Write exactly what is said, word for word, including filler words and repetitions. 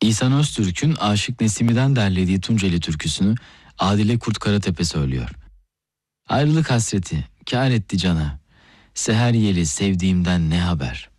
İhsan Öztürk'ün Aşık Nesimi'den derlediği Tunceli türküsünü Adile Kurt Karatepe söylüyor. Ayrılık hasreti kâr etti cana, seher yeli sevdiğimden ne haber?